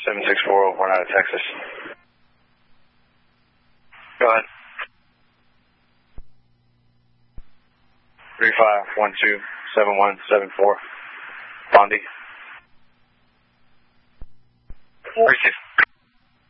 764 born out of Texas. Go ahead. 35127174. Bondi. Receive.